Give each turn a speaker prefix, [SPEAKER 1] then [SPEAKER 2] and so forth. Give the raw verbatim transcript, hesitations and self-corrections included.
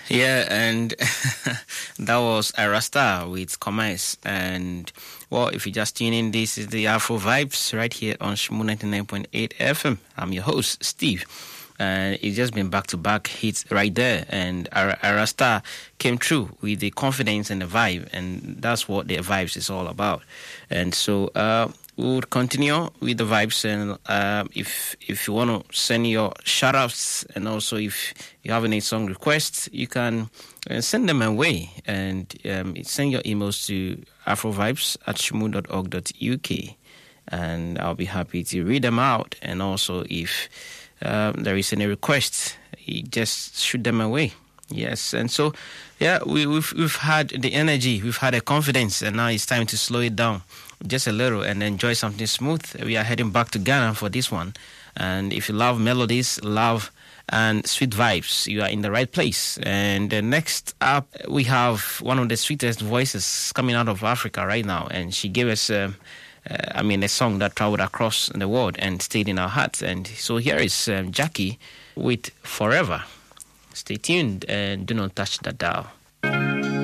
[SPEAKER 1] Yeah, and that was Arasta with Commerce. And, well, if you just tune in, this is the Afro Vibes right here on Shmoo ninety-nine point eight F M. I'm your host, Steve. And it's just been back-to-back hits right there. And Ar- Arasta came through with the confidence and the vibe. And that's what the vibes is all about. And so uh, we'll continue with the vibes. And uh, if if you want to send your shout-outs, and also if you have any song requests, you can uh, send them away. And um, send your emails to afrovibes at shmoo dot org dot U K. And I'll be happy to read them out. And also if Um, there is any requests, you just shoot them away. Yes, and so, yeah, we, we've we've had the energy, we've had the confidence, and now it's time to slow it down just a little and enjoy something smooth. We are heading back to Ghana for this one, and if you love melodies, love and sweet vibes, you are in the right place. And uh, next up, we have one of the sweetest voices coming out of Africa right now, and she gave us Uh, Uh, I mean, a song that traveled across the world and stayed in our hearts. And so here is um, Jackie with Forever. Stay tuned and do not touch that dial.